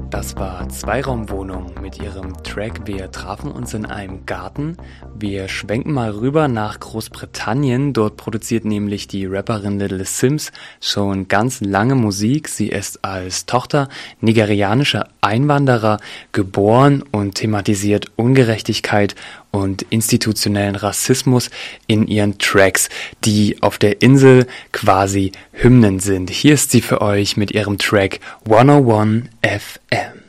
Das war Zweiraumwohnung mit ihrem Track Wir trafen uns in einem Garten. Wir schwenken mal rüber nach Großbritannien. Dort produziert nämlich die Rapperin Little Simz schon ganz lange Musik. Sie ist als Tochter nigerianischer Einwanderer geboren und thematisiert Ungerechtigkeit und institutionellen Rassismus in ihren Tracks, die auf der Insel quasi Hymnen sind. Hier ist sie für euch mit ihrem Track 101 FM.